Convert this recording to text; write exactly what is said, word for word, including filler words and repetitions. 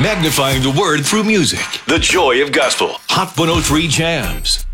magnifying the word through music. The joy of gospel. Hot one oh three Jams.